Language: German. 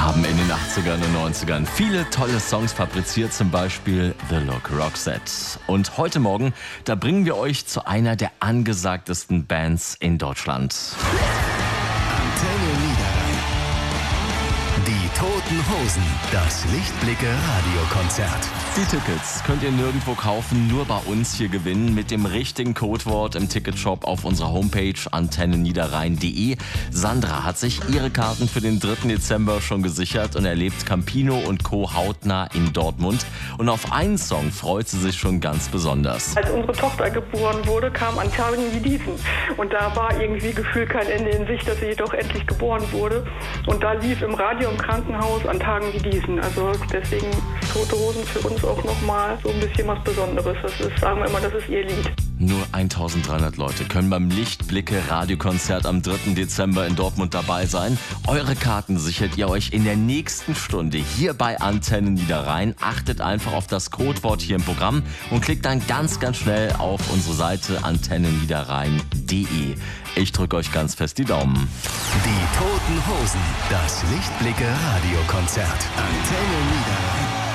haben in den 80ern und 90ern viele tolle Songs fabriziert, zum Beispiel The Look, Roxette. Und heute Morgen, da bringen wir euch zu einer der angesagtesten Bands in Deutschland. Antenne Niederrhein. Die Toten Hosen, das Lichtblicke-Radiokonzert. Die Tickets könnt ihr nirgendwo kaufen, nur bei uns hier gewinnen mit dem richtigen Codewort im Ticketshop auf unserer Homepage antenneniederrhein.de. Sandra hat sich ihre Karten für den 3. Dezember schon gesichert und erlebt Campino und Co. hautnah in Dortmund. Und auf einen Song freut sie sich schon ganz besonders. Als unsere Tochter geboren wurde, kam an Tagen wie diesen. Und da war irgendwie gefühlt kein Ende in Sicht, dass sie doch endlich geboren wurde. Und da lief im Radio im Krankenhaus an Tagen wie diesen. Also deswegen Tote Hosen für uns auch nochmal so ein bisschen was Besonderes. Das ist, sagen wir immer, das ist ihr Lied. Nur 1300 Leute können beim Lichtblicke-Radiokonzert am 3. Dezember in Dortmund dabei sein. Eure Karten sichert ihr euch in der nächsten Stunde hier bei Antenne Niederrhein. Achtet einfach auf das Codewort hier im Programm und klickt dann ganz schnell auf unsere Seite antenneniederrhein.de. Ich drücke euch ganz fest die Daumen. Die Toten Hosen, das Lichtblicke-Radiokonzert. Antenne Niederrhein.